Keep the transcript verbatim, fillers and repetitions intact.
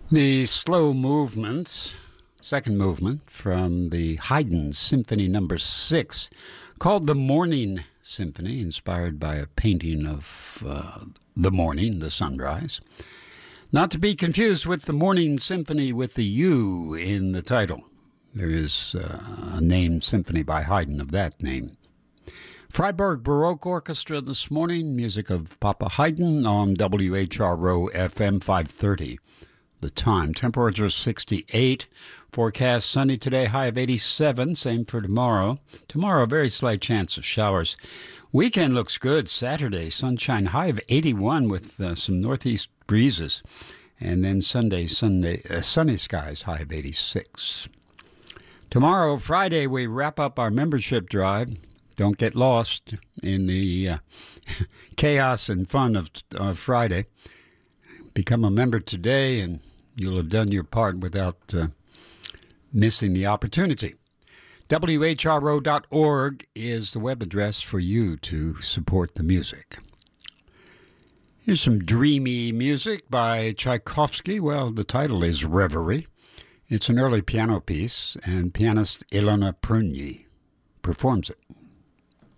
The slow movement, second movement from the Haydn Symphony Number Six, called the Morning Symphony, inspired by a painting of uh, the morning, the sunrise. Not to be confused with the Morning Symphony with the U in the title. There is uh, a named symphony by Haydn of that name. Freiburg Baroque Orchestra this morning, music of Papa Haydn on W H R O F M five thirty. The time, temperature sixty-eight, forecast sunny today, high of eighty-seven, same for tomorrow. Tomorrow, very slight chance of showers. Weekend looks good, Saturday, sunshine, high of eighty-one with uh, some northeast breezes. And then Sunday, Sunday, uh, sunny skies, high of eighty-six. Tomorrow, Friday, we wrap up our membership drive. Don't get lost in the uh, chaos and fun of uh, Friday. Become a member today, and you'll have done your part without uh, missing the opportunity. W H R O dot org is the web address for you to support the music. Here's some dreamy music by Tchaikovsky. Well, the title is Reverie. It's an early piano piece, and pianist Ilona Prunyi performs it.